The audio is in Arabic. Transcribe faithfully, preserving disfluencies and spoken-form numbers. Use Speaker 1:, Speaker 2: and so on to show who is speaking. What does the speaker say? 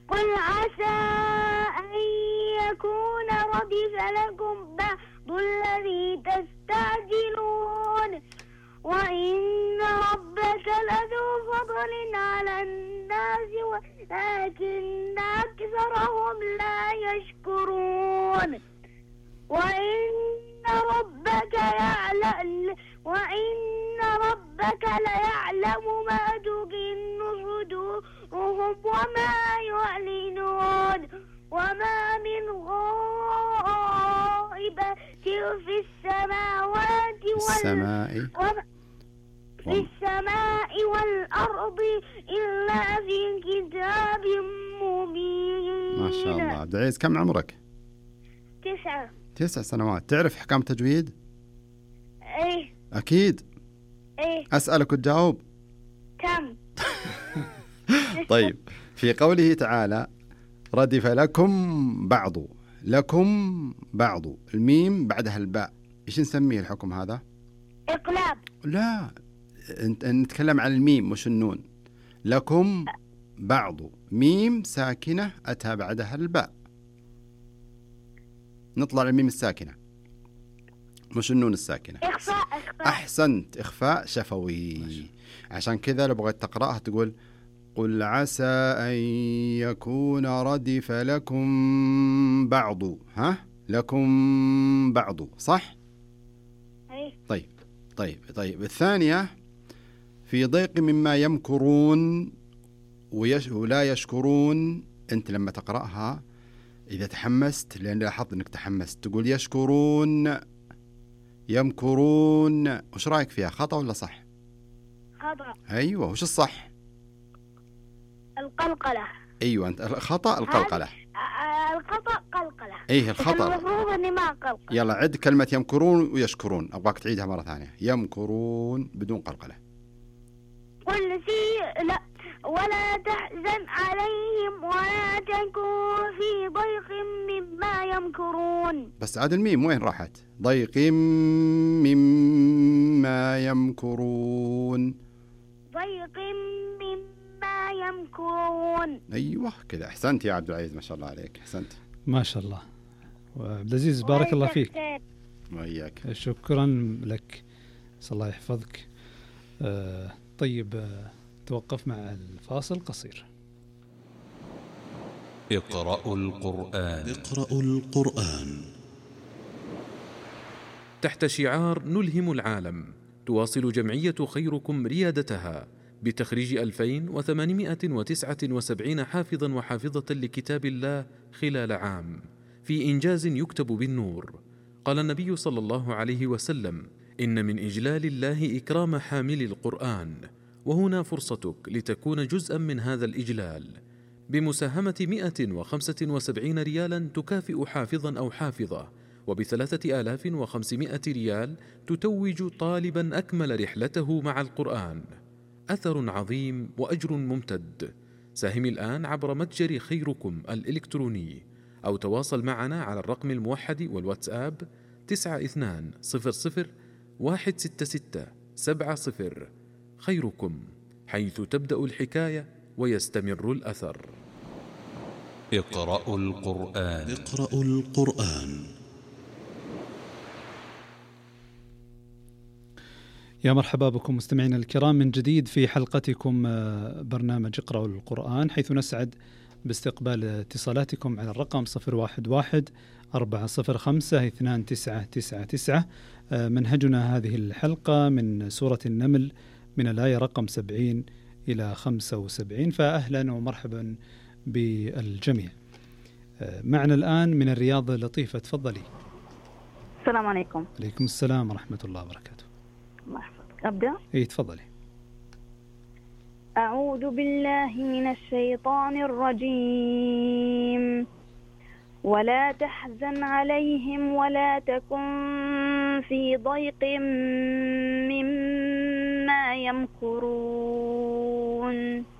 Speaker 1: قل عسى أن يكون ردف لكم بعض الذي تستعجلون وإن ربك لذو فضل على الناس ولكن أكثرهم لا يشكرون وإن ربك يعلم وإن ربك ليعلم ما تكن صدورهم وما يعلنون وما من غائبة في السماوات
Speaker 2: السماء
Speaker 1: في السماء والأرض إلا في كتاب مبين.
Speaker 2: ما شاء الله. عبد العزيز كم عمرك؟
Speaker 1: تسعة.
Speaker 2: تسع سنوات. تعرف أحكام تجويد؟
Speaker 1: إيه.
Speaker 2: أكيد.
Speaker 1: إيه.
Speaker 2: أسألك وتجاوب.
Speaker 1: كم؟
Speaker 2: طيب، في قوله تعالى ردف لكم بعض، لكم بعض، الميم بعدها الباء، إيش نسميه الحكم هذا؟
Speaker 1: إقلاب.
Speaker 2: لا، نتكلم عن الميم مش النون. لكم بعض، ميم ساكنة أتى بعدها الباء، نطلع الميم الساكنة مش النون الساكنة.
Speaker 1: إخفاء. إخفاء.
Speaker 2: أحسنت، إخفاء شفوي. عشان كذا لو بغيت تقرأها تقول قل عسى أن يكون ردف لكم بعض، ها لكم بعض، صح؟
Speaker 1: أيه.
Speaker 2: طيب طيب طيب الثانية في ضيق مما يمكرون ويش ولا يشكرون. أنت لما تقرأها إذا تحمست، لأن لاحظت أنك تحمست، تقول يشكرون يمكرون، وش رأيك فيها؟ خطأ ولا صح؟
Speaker 1: خطأ.
Speaker 2: أيوة، وش الصح؟
Speaker 1: القلقلة.
Speaker 2: أيوة، أنت الخطأ القلقلة.
Speaker 1: الخطأ قلقلة.
Speaker 2: أيه الخطأ.
Speaker 1: المفروض إني ما قلقلة.
Speaker 2: يلا عد كلمة يمكرون ويشكرون، أبغاك تعيدها مرة ثانية. يمكرون بدون قلقلة.
Speaker 1: قل في لا ولا تحزن عليهم ولا تكن في ضيق مما يمكرون.
Speaker 2: بس عاد الميم وين راحت؟ ضيق مما يمكرون.
Speaker 1: ضيق مما يمكرون.
Speaker 2: أيوة كذا، أحسنت يا عبد العزيز، ما شاء الله عليك، أحسنت.
Speaker 3: ما شاء الله. وعبد العزيز بارك الله فيك.
Speaker 2: وإياك.
Speaker 3: شكرا لك، صلى الله يحفظك. آه طيب، آه توقف مع الفاصل قصير.
Speaker 4: اقرأوا القرآن.
Speaker 5: اقرأوا القرآن.
Speaker 4: تحت شعار نلهم العالم، تواصل جمعية خيركم ريادتها بتخريج ألفين وثمانمائة وتسعة وسبعين حافظا وحافظة لكتاب الله خلال عام، في إنجاز يكتب بالنور. قال النبي صلى الله عليه وسلم: إن من إجلال الله إكرام حامل القرآن، وهنا فرصتك لتكون جزءا من هذا الإجلال بمساهمة مئة وخمسة وسبعين ريالا تكافئ حافظا أو حافظة، وبثلاثة آلاف وخمسمائة ريال تتوج طالبا أكمل رحلته مع القرآن. أثر عظيم وأجر ممتد. ساهم الآن عبر متجر خيركم الإلكتروني، أو تواصل معنا على الرقم الموحد والواتساب تسعة اثنان صفر صفر واحد ستة ستة سبعة صفر. خيركم، حيث تبدأ الحكاية ويستمر الأثر.
Speaker 5: اقرأوا القرآن. اقرأوا القرآن.
Speaker 3: يا مرحبا بكم مستمعينا الكرام من جديد في حلقتكم برنامج اقرأوا القرآن، حيث نسعد باستقبال اتصالاتكم على الرقم صفر واحد واحد أربعة صفر خمسة اثنان تسعة تسعة تسعة. منهجنا هذه الحلقة من سورة النمل من الآية رقم سبعين إلى خمسة وسبعين، فأهلا ومرحبا بالجميع. معنا الآن من الرياض لطيفة، تفضلي.
Speaker 6: السلام عليكم.
Speaker 3: عليكم السلام ورحمة الله وبركاته.
Speaker 6: الله يحفظك. أبدأ؟
Speaker 3: إيه تفضلي.
Speaker 6: أعوذ بالله من الشيطان الرجيم. ولا تحزن عليهم ولا تكن في ضيق مما يمكرون.